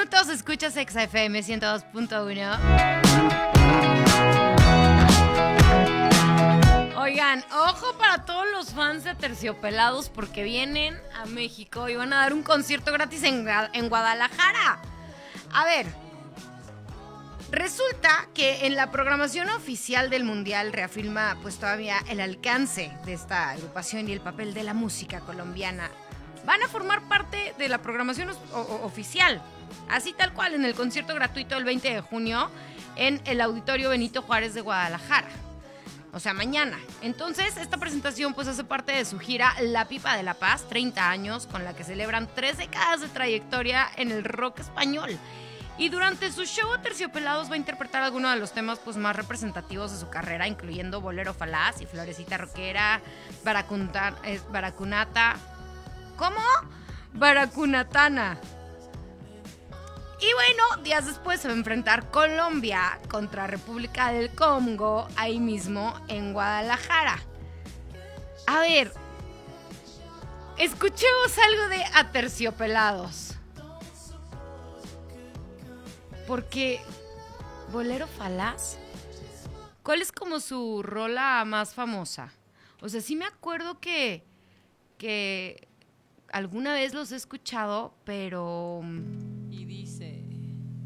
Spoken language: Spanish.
minutos, escuchas Exa FM 102.1. Oigan, ojo para todos los fans de Terciopelados porque vienen a México y van a dar un concierto gratis en Guadalajara. A ver, resulta que en la programación oficial del Mundial reafirma pues todavía el alcance de esta agrupación y el papel de la música colombiana. Van a formar parte de la programación oficial, así tal cual, en el concierto gratuito del 20 de junio en el Auditorio Benito Juárez de Guadalajara. O sea, mañana. Entonces, esta presentación pues hace parte de su gira La Pipa de la Paz, 30 años, con la que celebran 3 décadas de trayectoria en el rock español. Y durante su show, Terciopelados va a interpretar algunos de los temas pues más representativos de su carrera, incluyendo Bolero Falaz y Florecita Rockera, Baracunata. ¿Cómo? Baracunatana. Y bueno, días después se va a enfrentar Colombia contra República del Congo, ahí mismo en Guadalajara. A ver, escuchemos algo de Aterciopelados. Porque, Bolero Falaz, ¿cuál es como su rola más famosa? O sea, sí me acuerdo que alguna vez los he escuchado, pero